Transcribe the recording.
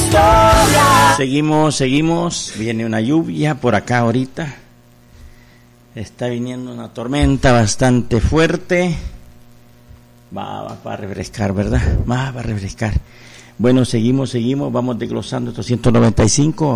historia. Seguimos. Viene una lluvia por acá ahorita. Está viniendo una tormenta bastante fuerte. Va a refrescar, ¿verdad? Va a refrescar. Bueno, seguimos. Vamos desglosando estos 195.